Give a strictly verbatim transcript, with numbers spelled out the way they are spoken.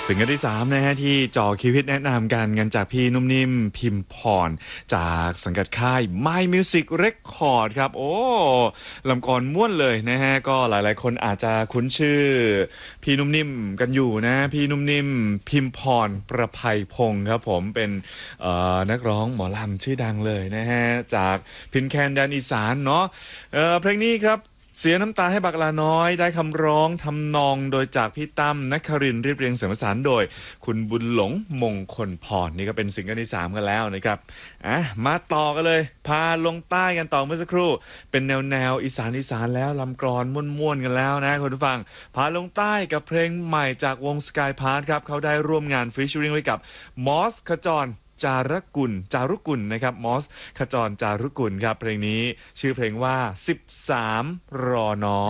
ซิงเกิลที่สามนะฮะที่จ่อคิวฮิตแนะนำกันกันจากพี่นุ่มนิ่มพิมพรจากสังกัดค่าย My Music Record ครับโอ้ลำกรม่วนเลยนะฮะก็หลายๆคนอาจจะคุ้นชื่อพี่นุ่มนิ่มกันอยู่นะพี่นุ่มนิ่มพิมพรประภัยพงศ์ครับผมเป็นนักร้องหมอลำชื่อดังเลยนะฮะจากพินแคนแดนอีสานเนาะเอ่อเพลงนี้ครับเสียน้ำตาให้บักลาน้อยได้คำร้องทำนองโดยจากพี่ตั้มนครินทร์เรียบเรียงเสียงประสานโดยคุณบุญหลงมงคลพรนี่ก็เป็นซิงเกิลที่สามกันแล้วนะครับอ่ะมาต่อกันเลยพาลงใต้กันต่อเมื่อสักครู่เป็นแนวแนวอีสานอีสานแล้วลำกลอนม่วนๆกันแล้วนะคุณผู้ฟังพาลงใต้กับเพลงใหม่จากวง Sky Park ครับเขาได้ร่วมงานฟีเจอริงไว้กับมอสขจรจารุกุลจารุกุลนะครับมอสขจรจารุกุลครับเพลงนี้ชื่อเพลงว่าสิบสามรอนอ